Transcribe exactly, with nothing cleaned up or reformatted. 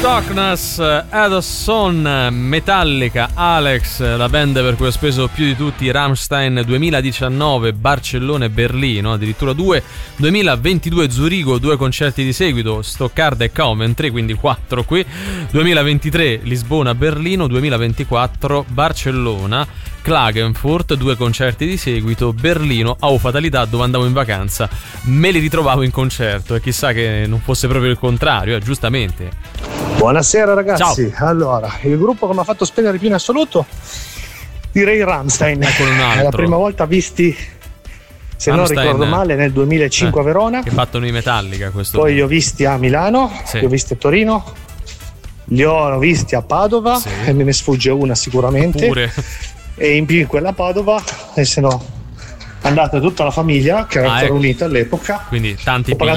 Darkness, Edison, Metallica, Alex, la band per cui ho speso più di tutti, Rammstein, duemiladiciannove, Barcellona e Berlino, addirittura due, duemilaventidue Zurigo, due concerti di seguito, Stoccarda e Coventry, quindi quattro qui, duemilaventitré Lisbona, Berlino, duemilaventiquattro Barcellona, Klagenfurt, due concerti di seguito, Berlino, oh fatalità, dove andavo in vacanza, me li ritrovavo in concerto e chissà che non fosse proprio il contrario, eh, giustamente. Buonasera ragazzi. Ciao. Allora, il gruppo che mi ha fatto spendere più in assoluto direi Rammstein. Eccolo un altro. È la prima volta visti, se Rammstein, non ricordo male, nel duemilacinque eh, a Verona. Che fatto i Metallica questo. Poi li ho visti a Milano, sì. li ho visti a Torino, li ho visti a Padova, sì. E me ne sfugge una sicuramente. Pure. E in più in quella Padova, e se no andata tutta la famiglia che era ah, ancora ecco. unita all'epoca. Quindi tanti ho pagato